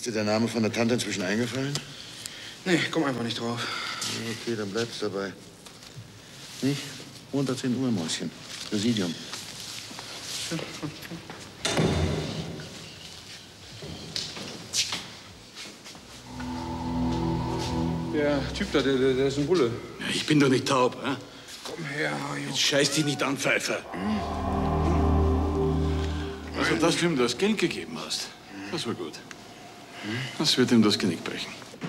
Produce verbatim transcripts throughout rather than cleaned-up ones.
Ist dir der Name von der Tante inzwischen eingefallen? Nee, komm einfach nicht drauf. Okay, dann bleibst du dabei. Nicht? Montag zehn Uhr, Mäuschen. Präsidium. Der Typ da, der, der, der ist ein Bulle. Ja, ich bin doch nicht taub, hä? Komm her, Junge. Jetzt scheiß dich nicht an, Pfeifer. Also, dass du ihm das Geld gegeben hast, das war gut. Das wird ihm das Genick brechen.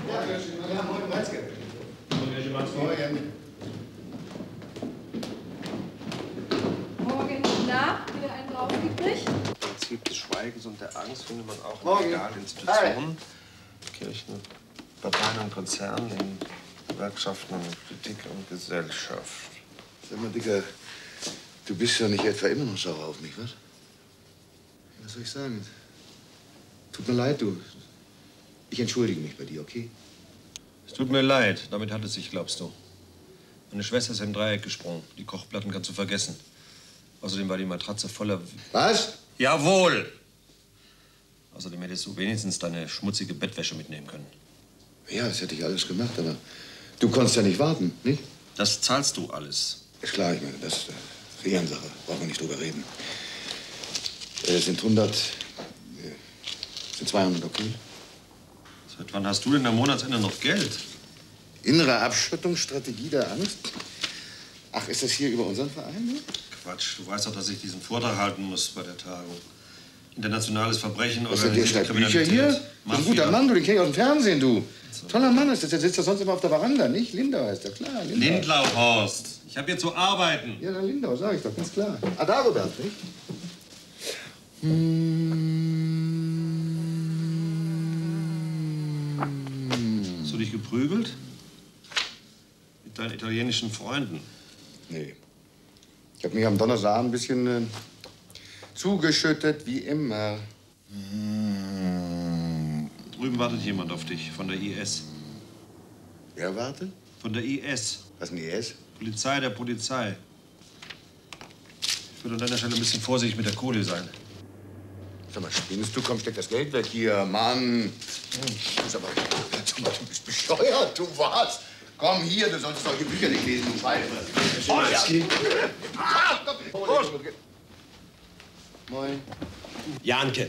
Morgen. Na, wieder einen draufgekriegt? Im Prinzip des Schweigens und der Angst findet man auch in Morgen. legalen Institutionen, Kirchen, Parteien und Konzernen, in Gewerkschaften, Politik und Gesellschaft. Sag mal, Dicker, du bist ja nicht etwa immer noch sauer auf mich, was? Was soll ich sagen? Tut mir leid, du. Ich entschuldige mich bei dir, okay? Es tut mir leid, damit hat es sich, glaubst du. Meine Schwester ist im Dreieck gesprungen. Die Kochplatten kannst du vergessen. Außerdem war die Matratze voller... Was? Jawohl! Außerdem hättest du wenigstens deine schmutzige Bettwäsche mitnehmen können. Ja, das hätte ich alles gemacht, aber du konntest ja nicht warten, nicht? Das zahlst du alles. Ist klar, ich meine, das ist eine Ehrensache. Brauchen wir nicht drüber reden. Es sind hundert... Es sind zweihundert, okay? Seit wann hast du denn am Monatsende noch Geld? Innere Abschottungsstrategie der Angst? Ach, ist das hier über unseren Verein? Ne? Quatsch, du weißt doch, dass ich diesen Vortrag halten muss bei der Tagung. Internationales Verbrechen, Was denn, der schreibt Bücher hier? Das ist ein guter Mann, du, den kenn ich aus dem Fernsehen, du. So. Toller Mann ist das. Der sitzt doch sonst immer auf der Veranda, nicht? Lindau heißt der, klar. Lindau. Lindlau, Horst. Ich habe hier zu arbeiten. Ja, dann Lindau, sag ich doch, ganz klar. Ah, Dagobert, nicht? Hast du dich geprügelt? Mit deinen italienischen Freunden? Nee. Ich habe mich am Donnerstag ein bisschen äh, zugeschüttet, wie immer. Drüben wartet jemand auf dich, von der I S. Wer wartet? Von der I S. Was ist denn I S? Polizei der Polizei. Ich würde an deiner Stelle ein bisschen vorsichtig mit der Kohle sein. Sag mal, spinnst du? Komm, steck das Geld weg hier, Mann. Sag mal, sag mal, du bist bescheuert, du was? Komm hier, du solltest solche Bücher nicht lesen, du Pfeife. Oh, ja. Ah, Prost. Moin. Janke.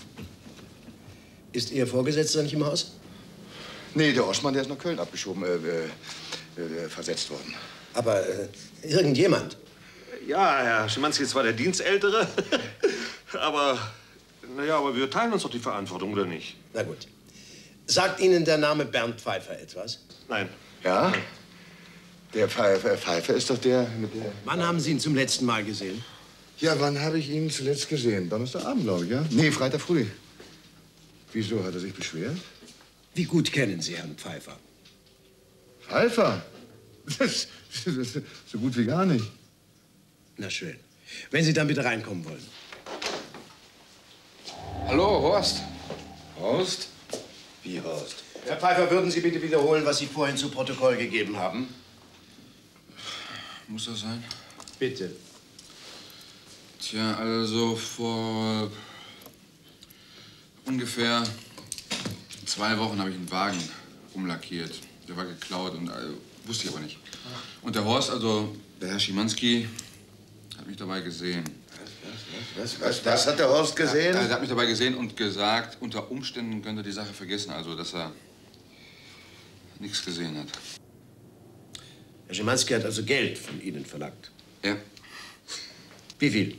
Ist Ihr Vorgesetzter nicht im Haus? Nee, der Oschmann, der ist nach Köln abgeschoben, äh, äh, äh, versetzt worden. Aber äh, irgendjemand? Ja, Herr Schimanski ist zwar der Dienstältere, aber, na ja, aber wir teilen uns doch die Verantwortung, oder nicht? Na gut. Sagt Ihnen der Name Bernd Pfeifer etwas? Nein. Ja? Der Pfeifer, Pfeifer ist doch der mit der... Wann haben Sie ihn zum letzten Mal gesehen? Ja, wann habe ich ihn zuletzt gesehen? Donnerstagabend, glaube ich, ja? Nee, Freitag früh. Wieso, hat er sich beschwert? Wie gut kennen Sie Herrn Pfeifer? Pfeifer? Das, das, das, so gut wie gar nicht. Na schön. Wenn Sie dann bitte reinkommen wollen. Hallo, Horst. Horst? Wie Horst? Herr Pfeifer, würden Sie bitte wiederholen, was Sie vorhin zu Protokoll gegeben haben? Muss das sein? Bitte. Tja, also vor ungefähr zwei Wochen habe ich einen Wagen umlackiert. Der war geklaut und äh, wusste ich aber nicht. Und der Horst, also der Herr Schimanski, hat mich dabei gesehen. Was, was, was hat der Horst gesehen? Er, er hat mich dabei gesehen und gesagt, unter Umständen könnte er die Sache vergessen. Also, dass er nichts gesehen hat. Herr Schimanski hat also Geld von Ihnen verlangt. Ja. Wie viel?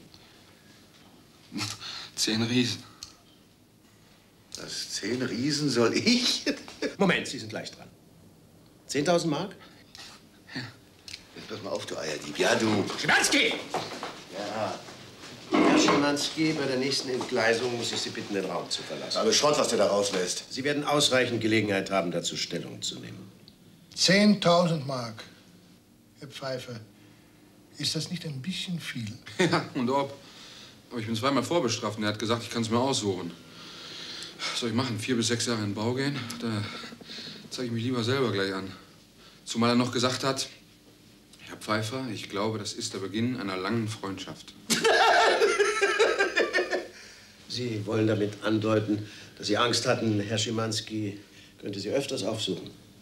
Zehn Riesen. Das zehn Riesen soll ich? Moment, Sie sind gleich dran. zehntausend Mark? Ja. Jetzt pass mal auf, du Eierdieb. Ja, du. Schimanski! Ja. Herr Schimanski, bei der nächsten Entgleisung muss ich Sie bitten, den Raum zu verlassen. Aber Schrott, was der da rauslässt. Sie werden ausreichend Gelegenheit haben, dazu Stellung zu nehmen. zehntausend Mark. Herr Pfeifer, ist das nicht ein bisschen viel? Ja, und ob. Aber ich bin zweimal vorbestraft und er hat gesagt, ich kann es mir aussuchen. Was soll ich machen? Vier bis sechs Jahre in den Bau gehen? Da zeige ich mich lieber selber gleich an. Zumal er noch gesagt hat, Herr Pfeifer, ich glaube, das ist der Beginn einer langen Freundschaft. Sie wollen damit andeuten, dass Sie Angst hatten, Herr Schimanski könnte Sie öfters aufsuchen.